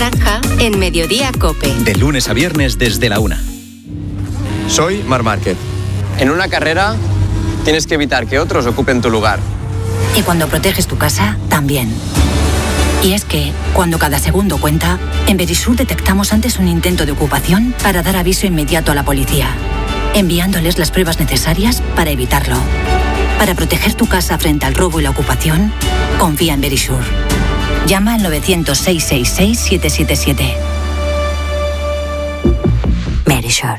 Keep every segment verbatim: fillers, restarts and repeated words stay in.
Franja en Mediodía COPE. De lunes a viernes desde la una. Soy Marc Márquez. En una carrera tienes que evitar que otros ocupen tu lugar. Y cuando proteges tu casa, también. Y es que, cuando cada segundo cuenta, en Verisur detectamos antes un intento de ocupación para dar aviso inmediato a la policía, enviándoles las pruebas necesarias para evitarlo. Para proteger tu casa frente al robo y la ocupación, confía en Verisur. Llama al novecientos, seiscientos sesenta y seis, siete siete siete. Verisur.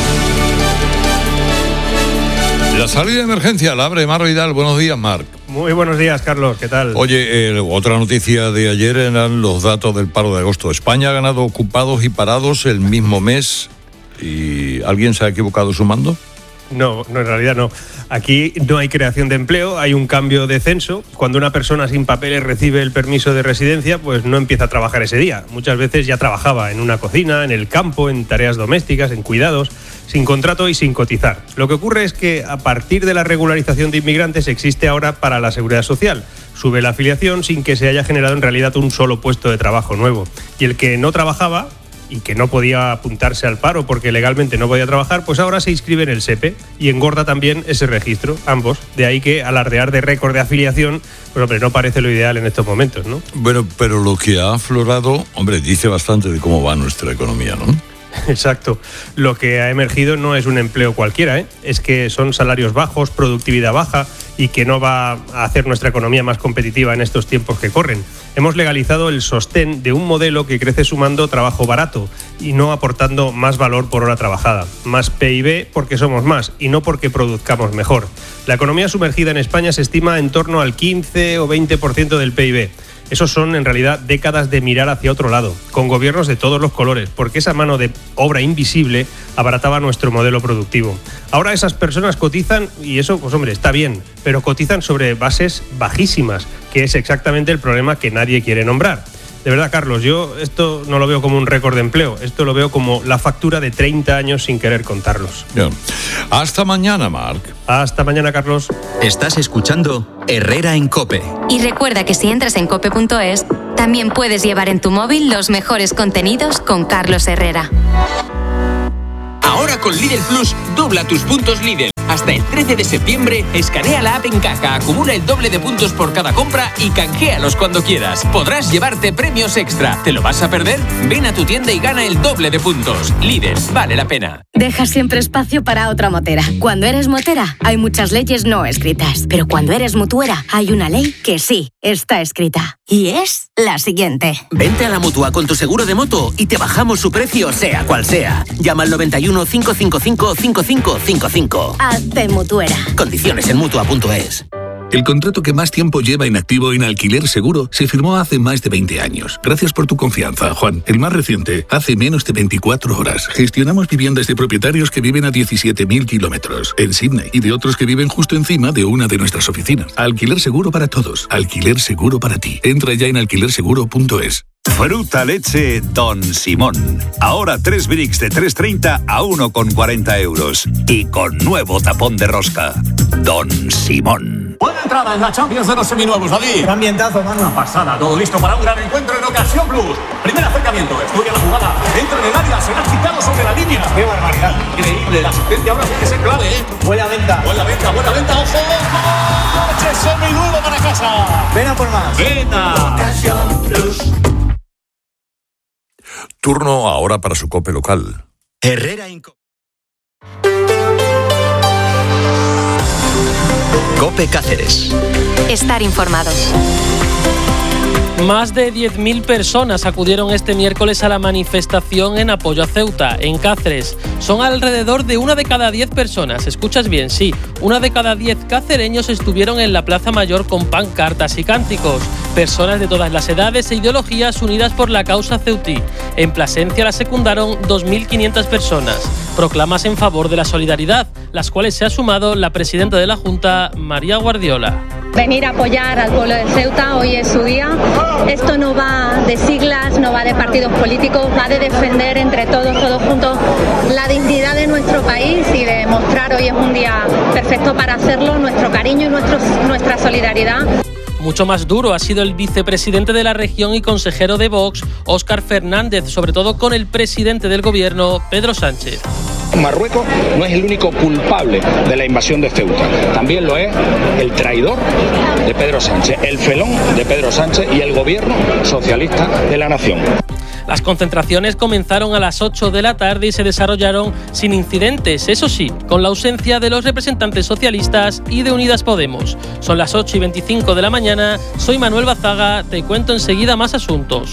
La salida de emergencia la abre Marc Vidal. Buenos días, Marc. Muy buenos días, Carlos. ¿Qué tal? Oye, eh, otra noticia de ayer eran los datos del paro de agosto. España ha ganado ocupados y parados el mismo mes. ¿Y alguien se ha equivocado sumando? No, no, en realidad no. Aquí no hay creación de empleo, hay un cambio de censo. Cuando una persona sin papeles recibe el permiso de residencia, pues no empieza a trabajar ese día. Muchas veces ya trabajaba en una cocina, en el campo, en tareas domésticas, en cuidados, sin contrato y sin cotizar. Lo que ocurre es que a partir de la regularización de inmigrantes existe ahora para la Seguridad Social. Sube la afiliación sin que se haya generado en realidad un solo puesto de trabajo nuevo. Y el que no trabajaba y que no podía apuntarse al paro porque legalmente no podía trabajar, pues ahora se inscribe en el SEPE y engorda también ese registro, ambos. De ahí que alardear de récord de afiliación, pues hombre, no parece lo ideal en estos momentos, ¿no? Bueno, pero lo que ha aflorado, hombre, dice bastante de cómo va nuestra economía, ¿no? Exacto. Lo que ha emergido no es un empleo cualquiera, ¿eh? Es que son salarios bajos, productividad baja y que no va a hacer nuestra economía más competitiva en estos tiempos que corren. Hemos legalizado el sostén de un modelo que crece sumando trabajo barato y no aportando más valor por hora trabajada. Más P I B porque somos más y no porque produzcamos mejor. La economía sumergida en España se estima en torno al quince o veinte por ciento del P I B. Esos son, en realidad, décadas de mirar hacia otro lado, con gobiernos de todos los colores, porque esa mano de obra invisible abarataba nuestro modelo productivo. Ahora esas personas cotizan, y eso, pues hombre, está bien, pero cotizan sobre bases bajísimas, que es exactamente el problema que nadie quiere nombrar. De verdad, Carlos, yo esto no lo veo como un récord de empleo, esto lo veo como la factura de treinta años sin querer contarlos. Bien. Hasta mañana, Marc. Hasta mañana, Carlos. Estás escuchando Herrera en COPE. Y recuerda que si entras en cope punto es, también puedes llevar en tu móvil los mejores contenidos con Carlos Herrera. Ahora con Lidl Plus, dobla tus puntos Lidl. Hasta el trece de septiembre, escanea la app en caja, acumula el doble de puntos por cada compra y canjealos cuando quieras. Podrás llevarte premios extra. ¿Te lo vas a perder? Ven a tu tienda y gana el doble de puntos. Lidl, vale la pena. Deja siempre espacio para otra motera. Cuando eres motera, hay muchas leyes no escritas. Pero cuando eres mutuera, hay una ley que sí está escrita. Y es la siguiente. Vente a la Mutua con tu seguro de moto y te bajamos su precio sea cual sea. Llama al noventa y uno, cinco cinco cinco, cinco cinco cinco cinco. Hazte mutuera. Condiciones en mutua punto es. El contrato que más tiempo lleva inactivo en Alquiler Seguro se firmó hace más de veinte años. Gracias por tu confianza, Juan. El más reciente, hace menos de veinticuatro horas. Gestionamos viviendas de propietarios que viven a diecisiete mil kilómetros en Sydney y de otros que viven justo encima de una de nuestras oficinas. Alquiler Seguro para todos. Alquiler Seguro para ti. Entra ya en alquiler seguro punto es. Fruta leche Don Simón. Ahora tres bricks de tres treinta a uno con cuarenta euros. Y con nuevo tapón de rosca. Don Simón. Buena entrada en la Champions de los seminuevos, David. Gran ambientazo, mano. Una pasada, todo listo para un gran encuentro en Ocasión Plus. Primer acercamiento, estudia la jugada. Entra en el área, será quitado sobre la línea. ¡Qué barbaridad! Increíble, la asistencia ahora tiene que ser clave, ¿eh? Buena venta. Buena venta, buena venta, ojo. Coche seminuevo para casa. Ven a por más. Venta. Ocasión Plus. Turno ahora para su COPE local. Herrera en COPE. COPE Cáceres. Estar informado. Más de diez mil personas acudieron este miércoles a la manifestación en apoyo a Ceuta, en Cáceres. Son alrededor de una de cada diez personas, escuchas bien, sí, una de cada diez cacereños estuvieron en la Plaza Mayor con pancartas y cánticos. Personas de todas las edades e ideologías unidas por la causa ceutí. En Plasencia la secundaron dos mil quinientas personas. Proclamas en favor de la solidaridad, las cuales se ha sumado la presidenta de la Junta, María Guardiola. Venir a apoyar al pueblo de Ceuta, hoy es su día. Esto no va de siglas, no va de partidos políticos, va de defender entre todos, todos juntos, la dignidad de nuestro país y de mostrar, hoy es un día perfecto para hacerlo, nuestro cariño y nuestro, nuestra solidaridad. Mucho más duro ha sido el vicepresidente de la región y consejero de Vox, Óscar Fernández, sobre todo con el presidente del gobierno, Pedro Sánchez. Marruecos no es el único culpable de la invasión de Ceuta, también lo es el traidor de Pedro Sánchez, el felón de Pedro Sánchez y el gobierno socialista de la nación. Las concentraciones comenzaron a las ocho de la tarde y se desarrollaron sin incidentes, eso sí, con la ausencia de los representantes socialistas y de Unidas Podemos. Son las ocho y veinticinco de la mañana, soy Manuel Bazaga, te cuento enseguida más asuntos.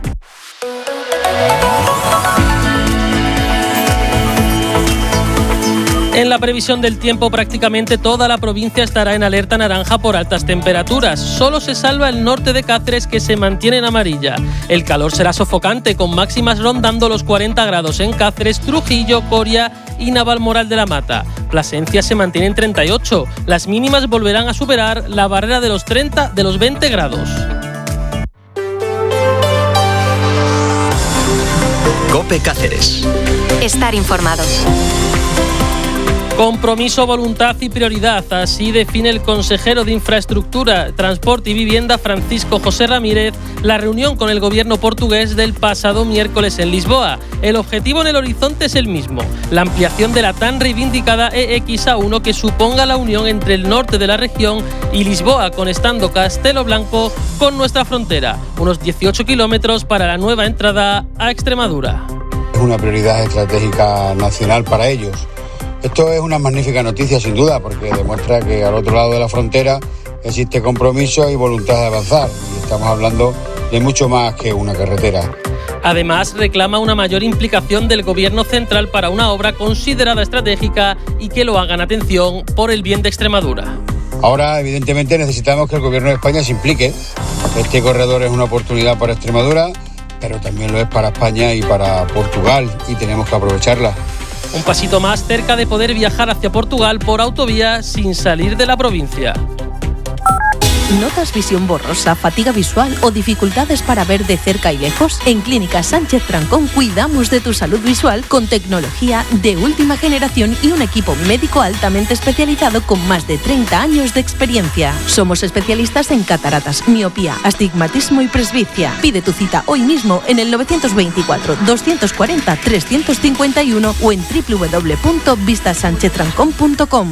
En la previsión del tiempo, prácticamente toda la provincia estará en alerta naranja por altas temperaturas. Solo se salva el norte de Cáceres, que se mantiene en amarilla. El calor será sofocante, con máximas rondando los cuarenta grados en Cáceres, Trujillo, Coria y Navalmoral de la Mata. Plasencia se mantiene en treinta y ocho. Las mínimas volverán a superar la barrera de los treinta, de los veinte grados. COPE Cáceres. Estar informado. Compromiso, voluntad y prioridad, así define el consejero de Infraestructura, Transporte y Vivienda, Francisco José Ramírez, la reunión con el gobierno portugués del pasado miércoles en Lisboa. El objetivo en el horizonte es el mismo, la ampliación de la tan reivindicada E X A uno, que suponga la unión entre el norte de la región y Lisboa, conectando Castelo Blanco con nuestra frontera, unos dieciocho kilómetros para la nueva entrada a Extremadura. Es una prioridad estratégica nacional para ellos. Esto es una magnífica noticia, sin duda, porque demuestra que al otro lado de la frontera existe compromiso y voluntad de avanzar. Y estamos hablando de mucho más que una carretera. Además, reclama una mayor implicación del gobierno central para una obra considerada estratégica y que lo hagan, atención, por el bien de Extremadura. Ahora, evidentemente, necesitamos que el gobierno de España se implique. Este corredor es una oportunidad para Extremadura, pero también lo es para España y para Portugal, y tenemos que aprovecharla. Un pasito más cerca de poder viajar hacia Portugal por autovía sin salir de la provincia. ¿Notas visión borrosa, fatiga visual o dificultades para ver de cerca y lejos? En Clínica Sánchez Trancón cuidamos de tu salud visual con tecnología de última generación y un equipo médico altamente especializado con más de treinta años de experiencia. Somos especialistas en cataratas, miopía, astigmatismo y presbicia. Pide tu cita hoy mismo en el novecientos veinticuatro, doscientos cuarenta, trescientos cincuenta y uno o en doble u doble u doble u punto vista sánchez trancón punto com.